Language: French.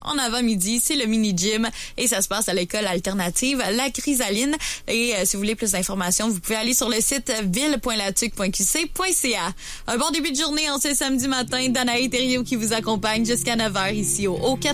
En avant-midi, c'est le mini-gym et ça se passe à l'école alternative La Chrysaline. Et si vous voulez plus d'informations, vous pouvez aller sur le site ville.latuc.qc.ca. Un bon début de journée en ce samedi matin. Danae Thériault qui vous accompagne jusqu'à 9h ici au